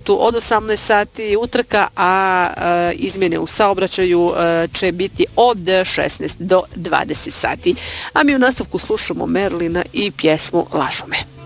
subotu od 18 sati utrka, a izmjene u saobraćaju će biti od 16 do 20 sati. A mi u nastavku slušamo Merlina i pjesmu Lažu me.